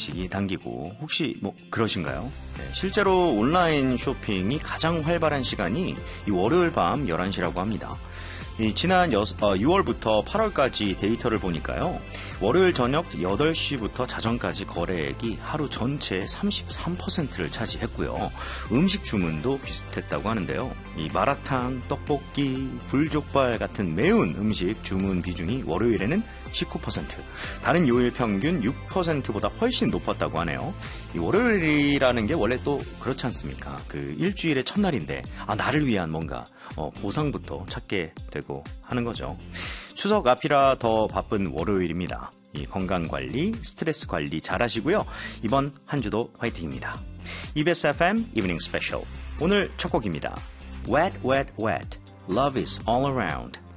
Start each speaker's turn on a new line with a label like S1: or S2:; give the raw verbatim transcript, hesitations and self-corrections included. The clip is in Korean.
S1: 음식이 당기고 혹시 뭐 그러신가요? 네, 실제로 온라인 쇼핑이 가장 활발한 시간이 이 월요일 밤 열한 시라고 합니다. 이 지난 여, 어, 유월부터 팔월까지 데이터를 보니까요. 월요일 저녁 여덟 시부터 자정까지 거래액이 하루 전체의 삼십삼 퍼센트를 차지했고요. 음식 주문도 비슷했다고 하는데요. 이 마라탕, 떡볶이, 불족발 같은 매운 음식 주문 비중이 월요일에는 십구 퍼센트, 다른 요일 평균 육 퍼센트보다 훨씬 높았다고 하네요. 이 월요일이라는 게 원래 또 그렇지 않습니까? 그 일주일의 첫날인데 아 나를 위한 뭔가 어, 보상부터 찾게 되고 하는 거죠. 추석 앞이라 더 바쁜 월요일입니다. 이 건강관리, 스트레스 관리 잘 하시고요. 이번 한 주도 화이팅입니다. 이비에스 에프엠 이브닝 스페셜 오늘 첫 곡입니다. Wet, Wet, Wet, Love is all around.